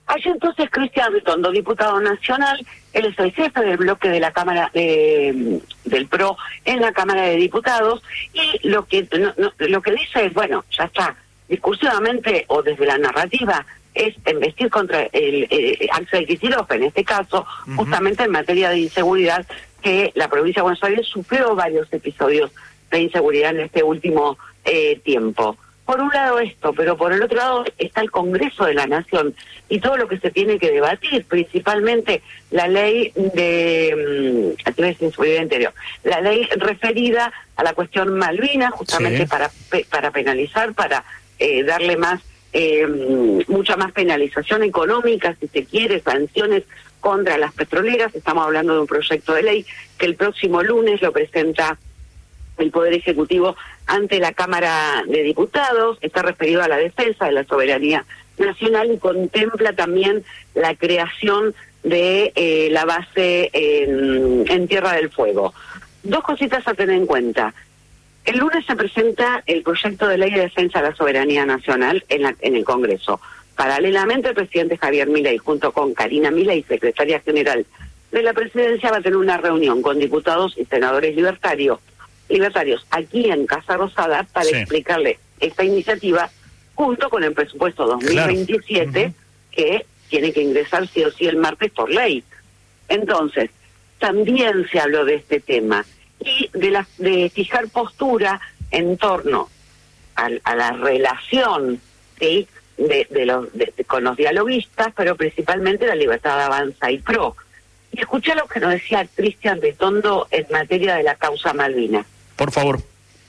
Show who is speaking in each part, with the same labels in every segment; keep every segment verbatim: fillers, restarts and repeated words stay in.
Speaker 1: Allí entonces Cristian Ritondo, diputado nacional, él es el jefe del bloque de la Cámara de, del P R O en la Cámara de Diputados, y lo que no, no, lo que dice es, bueno, ya está, discursivamente o desde la narrativa, es embestir contra el, el Axel Kicillof, en este caso, uh-huh. justamente en materia de inseguridad, que la provincia de Buenos Aires sufrió varios episodios de inseguridad en este último eh, tiempo. Por un lado esto, pero por el otro lado está el Congreso de la Nación y todo lo que se tiene que debatir, principalmente la ley de actividades de seguridad interior, la ley referida a la cuestión Malvinas, justamente sí. para para penalizar, para eh, darle más eh, mucha más penalización económica, si se quiere, sanciones contra las petroleras. Estamos hablando de un proyecto de ley que el próximo lunes lo presenta el Poder Ejecutivo ante la Cámara de Diputados. Está referido a la defensa de la soberanía nacional y contempla también la creación de eh, la base en, en Tierra del Fuego. Dos cositas a tener en cuenta. El lunes se presenta el proyecto de ley de defensa de la soberanía nacional en, la, en el Congreso. Paralelamente, el presidente Javier Milei, junto con Karina Milei, secretaria general de la presidencia, va a tener una reunión con diputados y senadores libertarios libertarios aquí en Casa Rosada para sí. explicarle esta iniciativa junto con el presupuesto dos mil veintisiete, claro. uh-huh. que tiene que ingresar sí o sí el martes por ley. Entonces, también se habló de este tema y de, la, de fijar postura en torno a, a la relación ¿sí? de, de los, de, de, con los dialoguistas, pero principalmente la Libertad Avanza y P R O. Y escuché lo que nos decía Cristian Ritondo en materia de la causa Malvinas.
Speaker 2: Por favor.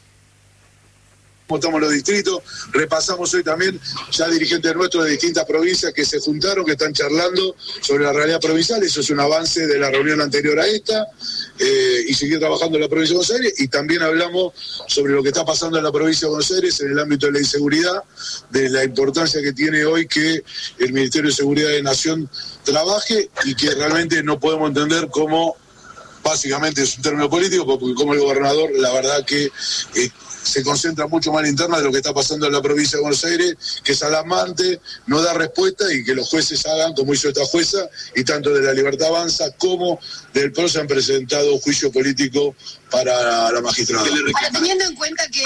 Speaker 3: Estamos los distritos, repasamos hoy también ya dirigentes nuestros de distintas provincias que se juntaron, que están charlando sobre la realidad provincial. Eso es un avance de la reunión anterior a esta, eh, y seguir trabajando en la provincia de Buenos Aires. Y también hablamos sobre lo que está pasando en la provincia de Buenos Aires en el ámbito de la inseguridad, de la importancia que tiene hoy que el Ministerio de Seguridad de Nación trabaje, y que realmente no podemos entender cómo, básicamente es un término político, porque como el gobernador, la verdad que eh, se concentra mucho más en la interna de lo que está pasando en la provincia de Buenos Aires, que es alarmante, no da respuesta, y que los jueces hagan como hizo esta jueza, y tanto de la Libertad Avanza como del P R O se han presentado juicio político para la magistrada.
Speaker 4: Ahora, teniendo en cuenta que...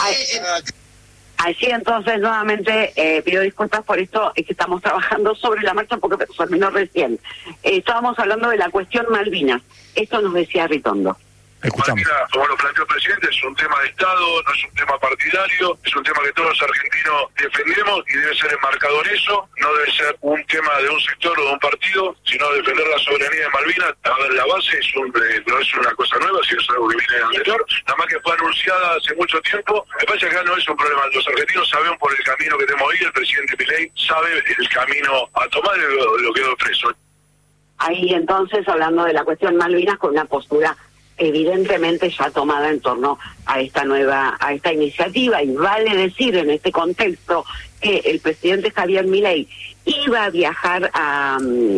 Speaker 1: Allí entonces nuevamente eh, pido disculpas por esto, es que estamos trabajando sobre la marcha porque terminó recién. Eh, estábamos hablando de la cuestión Malvinas. Esto nos decía Ritondo.
Speaker 2: Escuchamos.
Speaker 5: Malvinas, como lo planteó el presidente, es un tema de Estado, no es un tema partidario, es un tema que todos los argentinos defendemos y debe ser enmarcado en eso. No debe ser un tema de un sector o de un partido, sino defender la soberanía de Malvinas. A ver, la base es un, eh, no es una cosa nueva, sino es algo que viene del anterior, nada más que fue anunciada hace mucho tiempo. Me parece que acá no es un problema. Los argentinos sabemos por el camino que tenemos hoy, el presidente Milei sabe el camino a tomar, y lo, lo quedó preso.
Speaker 1: Ahí entonces, hablando de la cuestión Malvinas, con una postura evidentemente ya tomada en torno a esta nueva, a esta iniciativa, y vale decir en este contexto que el presidente Javier Milei iba a viajar a,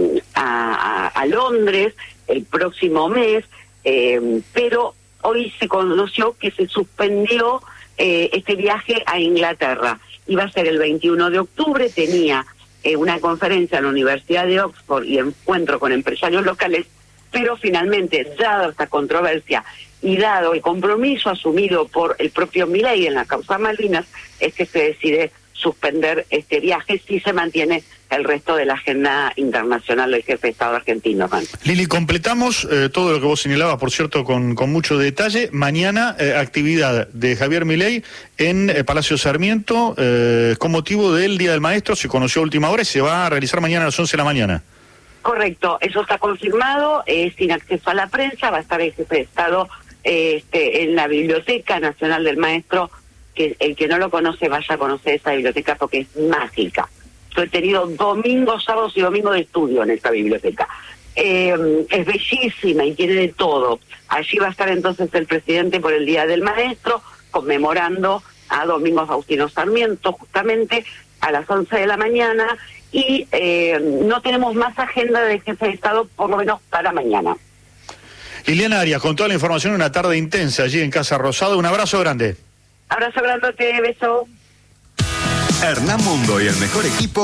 Speaker 1: a, a Londres el próximo mes, eh, pero hoy se conoció que se suspendió eh, este viaje a Inglaterra. Iba a ser el veintiuno de octubre, tenía eh, una conferencia en la Universidad de Oxford y encuentro con empresarios locales, pero finalmente, dada esta controversia y dado el compromiso asumido por el propio Milei en la causa Malvinas, es que se decide suspender este viaje si se mantiene el resto de la agenda internacional del jefe de Estado argentino.
Speaker 2: Lili, completamos eh, todo lo que vos señalabas, por cierto, con, con mucho detalle. Mañana, eh, actividad de Javier Milei en eh, Palacio Sarmiento, eh, con motivo del Día del Maestro. Se conoció a última hora y se va a realizar mañana a las once de la mañana.
Speaker 1: Correcto, eso está confirmado, es sin acceso a la prensa, va a estar el jefe de Estado eh, este, en la Biblioteca Nacional del Maestro, que el que no lo conoce vaya a conocer esa biblioteca porque es mágica. Yo he tenido domingos, sábados y domingos de estudio en esta biblioteca. Eh, es bellísima y tiene de todo. Allí va a estar entonces el presidente por el Día del Maestro, conmemorando a Domingo Faustino Sarmiento, justamente a las once de la mañana, y eh, no tenemos más agenda de jefe de Estado, por lo menos para mañana.
Speaker 2: Liliana Arias, con toda la información, una tarde intensa allí en Casa Rosada. Un abrazo grande.
Speaker 1: Abrazo grande, beso.
Speaker 6: Hernán Mundo y el mejor equipo